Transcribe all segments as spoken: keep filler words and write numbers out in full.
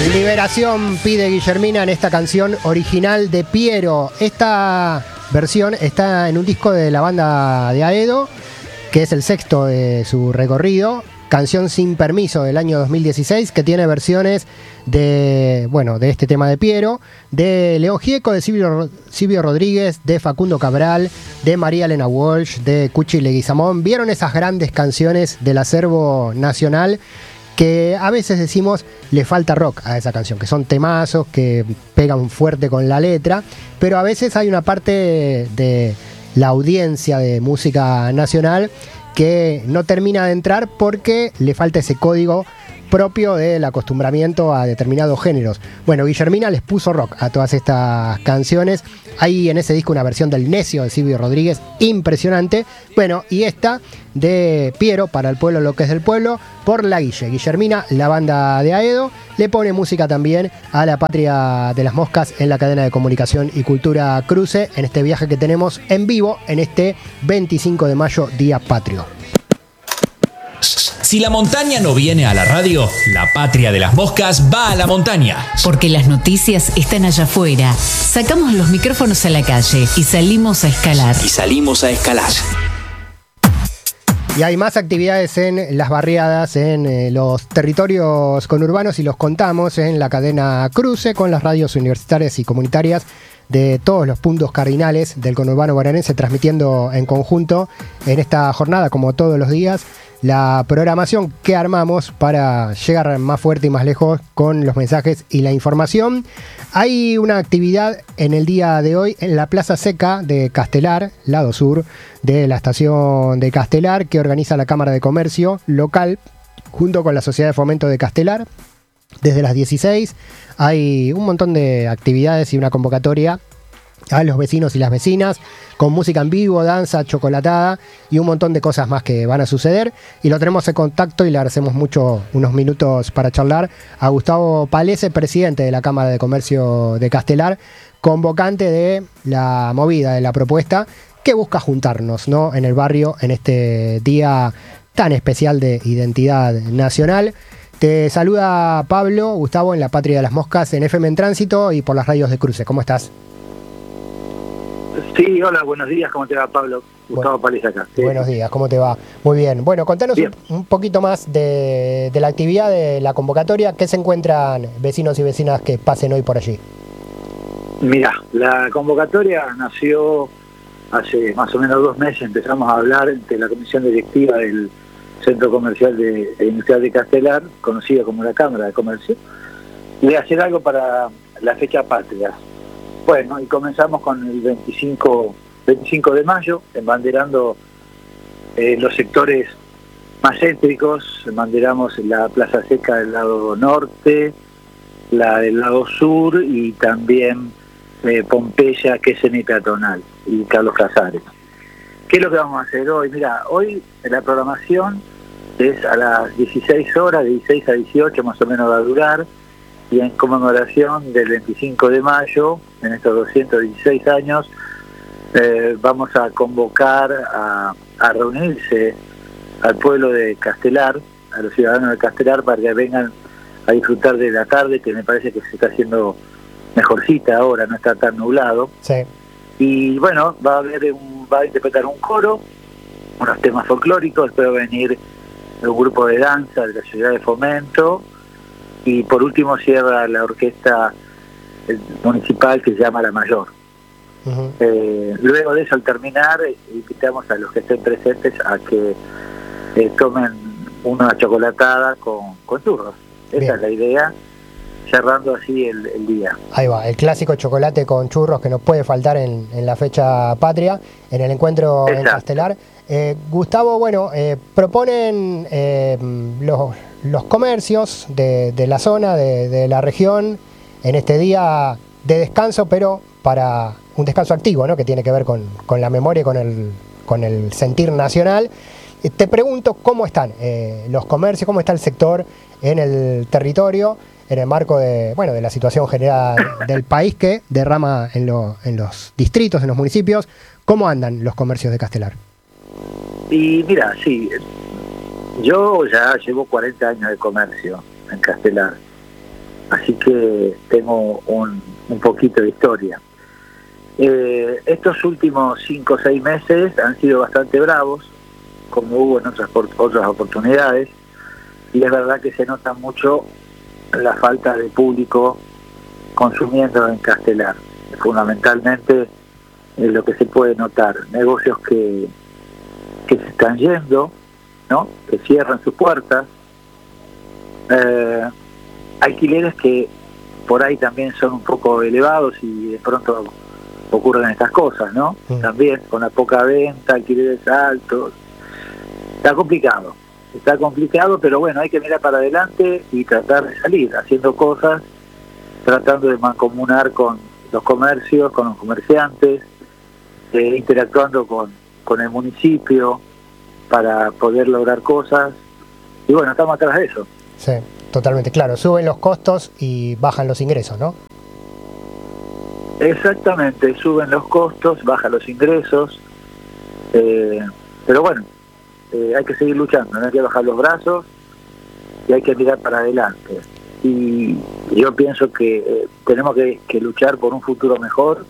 Liberación pide Guillermina en esta canción original de Piero. Esta versión está en un disco de la banda de Aedo, que es el sexto de su recorrido. Canción Sin Permiso del año dos mil dieciséis, que tiene versiones de, bueno, de este tema de Piero, de León Gieco, de Silvio, Silvio Rodríguez, de Facundo Cabral, de María Elena Walsh, de Cuchi Leguizamón. ¿Vieron esas grandes canciones del acervo nacional? Que a veces decimos le falta rock a esa canción, que son temazos, que pegan fuerte con la letra, pero a veces hay una parte de la audiencia de música nacional que no termina de entrar porque le falta ese código propio del acostumbramiento a determinados géneros. Bueno, Guillermina les puso rock a todas estas canciones. Hay en ese disco una versión del Necio de Silvio Rodríguez impresionante. Bueno, y esta de Piero, Para el Pueblo lo que es del pueblo, por La Guille. Guillermina, la banda de Aedo, le pone música también a La Patria de las Moscas en la cadena de comunicación y cultura Cruce, en este viaje que tenemos en vivo en este veinticinco de mayo, Día Patrio. Si la montaña no viene a la radio, la patria de las moscas va a la montaña. Porque las noticias están allá afuera. Sacamos los micrófonos a la calle y salimos a escalar. Y salimos a escalar. Y hay más actividades en las barriadas, en eh, los territorios conurbanos, y los contamos en la cadena Cruce con las radios universitarias y comunitarias de todos los puntos cardinales del conurbano bonaerense, transmitiendo en conjunto en esta jornada, como todos los días, la programación que armamos para llegar más fuerte y más lejos con los mensajes y la información. Hay una actividad en el día de hoy en la Plaza Seca de Castelar, lado sur de la estación de Castelar, que organiza la Cámara de Comercio local junto con la Sociedad de Fomento de Castelar. Desde las dieciséis hay un montón de actividades y una convocatoria a los vecinos y las vecinas, con música en vivo, danza, chocolatada y un montón de cosas más que van a suceder. Y lo tenemos en contacto y le agradecemos mucho unos minutos para charlar a Gustavo Palese, presidente de la Cámara de Comercio de Castelar, convocante de la movida, de la propuesta que busca juntarnos, ¿no?, en el barrio en este día tan especial de identidad nacional. Te saluda Pablo, Gustavo, en La Patria de las Moscas, en F M en Tránsito y por las radios de Cruce. ¿Cómo estás? Sí, hola, buenos días, ¿cómo te va, Pablo? Gustavo Palés acá. Sí. Buenos días, ¿cómo te va? Muy bien. Bueno, contanos un, un poquito más de, de la actividad, de la convocatoria. ¿Qué se encuentran vecinos y vecinas que pasen hoy por allí? Mira, la convocatoria nació hace más o menos dos meses. Empezamos a hablar entre la comisión directiva del Centro Comercial de, de Industrial de Castelar, conocida como la Cámara de Comercio, de hacer algo para la fecha patria. Bueno, y comenzamos con el veinticinco de mayo, embanderando eh, los sectores más céntricos. Embanderamos la Plaza Seca del lado norte, la del lado sur y también eh, Pompeya, que es semipeatonal, y Carlos Casares. ¿Qué es lo que vamos a hacer hoy? Mira, hoy la programación es a las dieciséis horas, de dieciséis a dieciocho más o menos va a durar, y en conmemoración del veinticinco de mayo, en estos doscientos dieciséis años, eh, vamos a convocar a, a reunirse al pueblo de Castelar, a los ciudadanos de Castelar, para que vengan a disfrutar de la tarde, que me parece que se está haciendo mejorcita ahora, no está tan nublado. Sí. Y bueno, va a haber un, va a interpretar un coro, unos temas folclóricos, después va a venir un grupo de danza de la Ciudad de Fomento, y por último cierra la orquesta municipal que se llama La Mayor. Uh-huh. Eh, luego de eso, al terminar, invitamos a los que estén presentes a que eh, tomen una chocolatada con, con churros. Esa Bien. Es la idea, cerrando así el, el día. Ahí va, el clásico chocolate con churros que nos puede faltar en, en la fecha patria, en el encuentro Exacto. en Castelar. Eh, Gustavo, bueno, eh, proponen eh, los, los comercios de, de la zona, de, de la región, en este día de descanso, pero para un descanso activo, ¿no?, que tiene que ver con, con la memoria y con el, con el sentir nacional. Eh, te pregunto cómo están eh, los comercios, cómo está el sector en el territorio, en el marco de, bueno, de la situación general del país que derrama en, lo, en los distritos, en los municipios. ¿Cómo andan los comercios de Castelar? Y mira, sí, yo ya llevo cuarenta años de comercio en Castelar. así que tengo un, un poquito de historia. Eh, estos últimos cinco o seis meses han sido bastante bravos, como hubo en otras, otras oportunidades, y es verdad que se nota mucho la falta de público consumiendo en Castelar. Fundamentalmente es lo que se puede notar, negocios que, que se están yendo, ¿no? Que cierran sus puertas, eh, alquileres que por ahí también son un poco elevados y de pronto ocurren estas cosas, ¿no? Sí. También con la poca venta, alquileres altos, está complicado, está complicado, pero bueno, hay que mirar para adelante y tratar de salir haciendo cosas, tratando de mancomunar con los comercios, con los comerciantes, eh, interactuando con, con el municipio para poder lograr cosas, y bueno, estamos atrás de eso. Sí, totalmente, claro, suben los costos y bajan los ingresos, ¿no? Exactamente, suben los costos, bajan los ingresos, eh, pero bueno, eh, hay que seguir luchando, no hay que bajar los brazos y hay que mirar para adelante. Y yo pienso que eh, tenemos que, que luchar por un futuro mejor,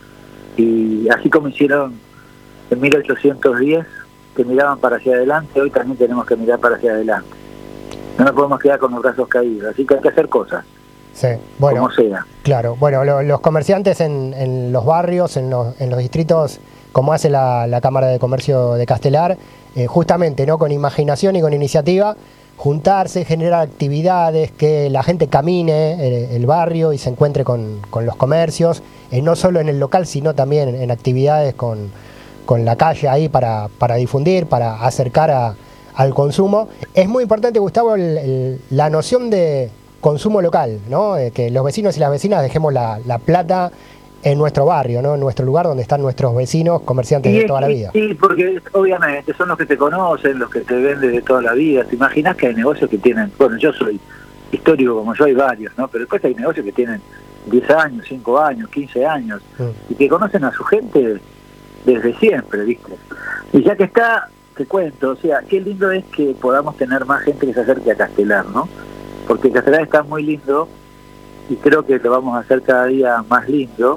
y así como hicieron en mil ochocientos diez, que miraban para hacia adelante, hoy también tenemos que mirar para hacia adelante. No nos podemos quedar con los brazos caídos, así que hay que hacer cosas. Sí, bueno, como sea. Claro, bueno, lo, los comerciantes en, en los barrios, en los, en los distritos, como hace la, la Cámara de Comercio de Castelar, eh, justamente, ¿no? Con imaginación y con iniciativa, juntarse, generar actividades, que la gente camine el, el barrio y se encuentre con, con los comercios, eh, no solo en el local, sino también en, en actividades con, con la calle ahí para, para difundir, para acercar a, al consumo. Es muy importante, Gustavo, el, el, la noción de consumo local, ¿no? Eh, que los vecinos y las vecinas dejemos la, la plata en nuestro barrio, ¿no? En nuestro lugar donde están nuestros vecinos, comerciantes y de es, toda la vida. Sí, porque obviamente son los que te conocen, los que te venden de toda la vida. Te imaginas que hay negocios que tienen, bueno, yo soy histórico como yo, hay varios, ¿no? Pero después hay negocios que tienen diez años, cinco años, quince años, mm. y que conocen a su gente desde siempre, ¿viste? Y ya que está, te cuento, o sea, qué lindo es que podamos tener más gente que se acerque a Castelar, ¿no? Porque Castelar está muy lindo y creo que lo vamos a hacer cada día más lindo,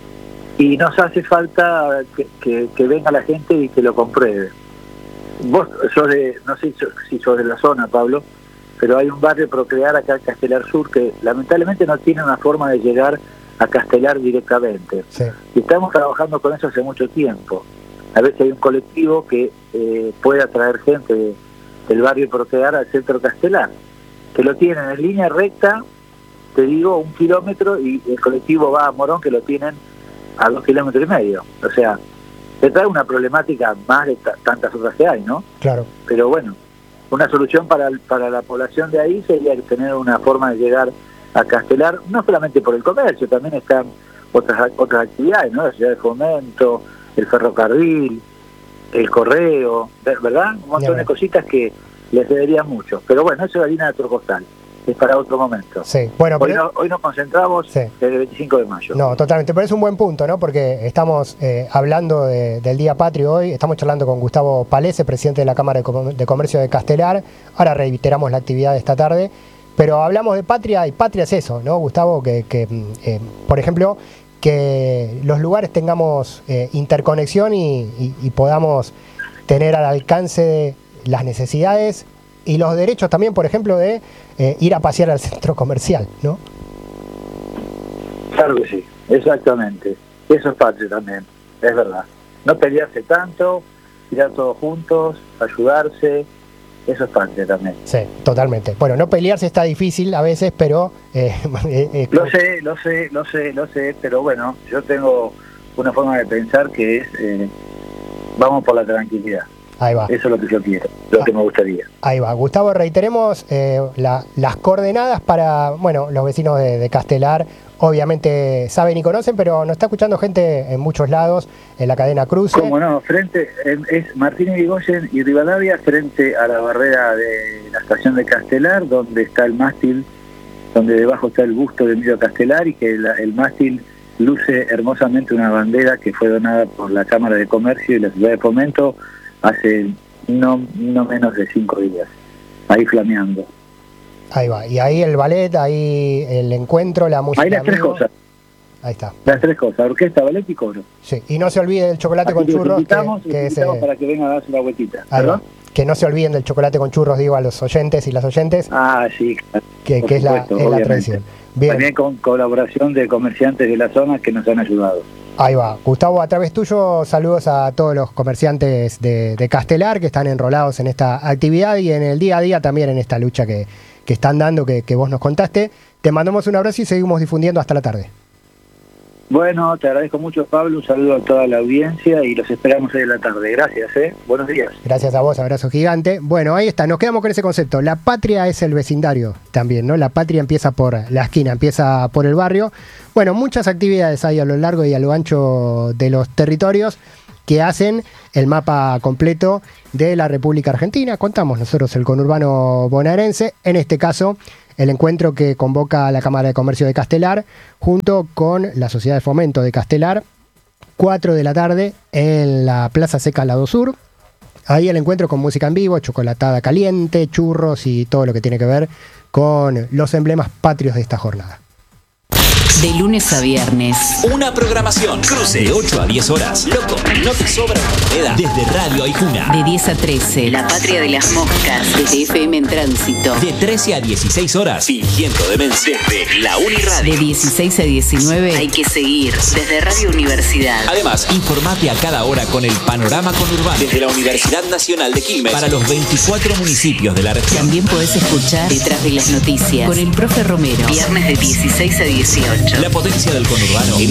y nos hace falta que, que, que venga la gente y que lo compruebe. Vos sos de, no sé si sos de la zona, Pablo, pero hay un barrio Procrear acá en Castelar Sur que lamentablemente no tiene una forma de llegar a Castelar directamente. Sí. Y estamos trabajando con eso hace mucho tiempo. A veces hay un colectivo que eh, puede atraer gente de, del barrio Procrear al centro Castelar, que lo tienen en línea recta, te digo, un kilómetro, y el colectivo va a Morón, que lo tienen a dos kilómetros y medio. O sea, se trae una problemática más de tantas otras que hay, ¿no? Claro. Pero bueno, una solución para, para la población de ahí sería tener una forma de llegar a Castelar, no solamente por el comercio, también están otras otras actividades, ¿no? La ciudad de fomento, el ferrocarril, el correo, ¿verdad? Un montón yeah. de cositas que les debería mucho. Pero bueno, eso es harina de otro costal. Es para otro momento. Sí, bueno, hoy, pero... no, hoy nos concentramos sí. desde el veinticinco de mayo. No, totalmente, pero es un buen punto, ¿no? Porque estamos eh, hablando de, del Día Patrio hoy, estamos charlando con Gustavo Palese, presidente de la Cámara de, Com de Comercio de Castelar. Ahora reiteramos la actividad de esta tarde, pero hablamos de patria, y patria es eso, ¿no, Gustavo? Que, que eh, por ejemplo, que los lugares tengamos eh, interconexión y, y, y podamos tener al alcance de las necesidades y los derechos también, por ejemplo, de eh, ir a pasear al centro comercial, ¿no? Claro que sí, exactamente. Eso es patria también, es verdad. No pelearse tanto, tirar todos juntos, ayudarse, eso es patria también. Sí, totalmente. Bueno, no pelearse está difícil a veces, pero... Eh, eh, eh, lo sé, lo sé, lo sé, lo sé, pero bueno, yo tengo una forma de pensar que es, eh, vamos por la tranquilidad. Ahí va. Eso es lo que yo quiero, lo ah, que me gustaría. Ahí va. Gustavo, reiteremos eh, la, las coordenadas para, bueno, los vecinos de, de Castelar, obviamente saben y conocen, pero nos está escuchando gente en muchos lados, en la cadena Cruce. Cómo no, frente, es Martín Irigoyen y Rivadavia, frente a la barrera de la estación de Castelar, donde está el mástil, donde debajo está el busto de Emilio Castelar, y que la, el mástil luce hermosamente una bandera que fue donada por la Cámara de Comercio y la Ciudad de Fomento hace no, no menos de cinco días, ahí flameando. Ahí va. Y ahí el ballet, ahí el encuentro, la música. Ahí las tres cosas. Ahí está. Las tres cosas, orquesta, ballet y coro. Sí, y no se olvide del chocolate Así con que los churros. invitamos, que, los que es, invitamos eh, para que vengan a darse una vueltita. ahí va. ¿Perdón? Que no se olviden del chocolate con churros, digo, a los oyentes y las oyentes, Ah, sí, claro, que, por que es, la, supuesto, es la obviamente. tradición. Bien, También con colaboración de comerciantes de la zona que nos han ayudado. ahí va. Gustavo, a través tuyo, saludos a todos los comerciantes de, de Castelar que están enrolados en esta actividad y en el día a día también en esta lucha que, que están dando, que, que vos nos contaste. Te mandamos un abrazo y seguimos difundiendo hasta la tarde. Bueno, te agradezco mucho, Pablo, un saludo a toda la audiencia y los esperamos hoy en la tarde. Gracias, ¿eh? Buenos días. Gracias a vos, abrazo gigante. Bueno, ahí está, nos quedamos con ese concepto. La patria es el vecindario también, ¿no? La patria empieza por la esquina, empieza por el barrio. Bueno, muchas actividades hay a lo largo y a lo ancho de los territorios que hacen el mapa completo de la República Argentina. Contamos nosotros el conurbano bonaerense, en este caso el encuentro que convoca la Cámara de Comercio de Castelar junto con la Sociedad de Fomento de Castelar, cuatro de la tarde en la Plaza Seca Lado Sur. Ahí el encuentro con música en vivo, chocolatada caliente, churros y todo lo que tiene que ver con los emblemas patrios de esta jornada. De lunes a viernes. Una programación cruce de ocho a diez horas. Loco, no te sobra una moneda. Desde Radio Aijuna. De diez a trece. La patria de las moscas. Desde F M en Tránsito. De trece a dieciséis horas. Fingiendo demencia. Desde la Uniradio. De dieciséis a diecinueve. Hay que seguir. Desde Radio Universidad. Además, informate a cada hora con el panorama conurbano. Desde la Universidad Nacional de Quilmes. Para los veinticuatro municipios de la región. También podés escuchar Detrás de las Noticias con el profe Romero. Viernes de dieciséis a dieciocho. La potencia del conurbano en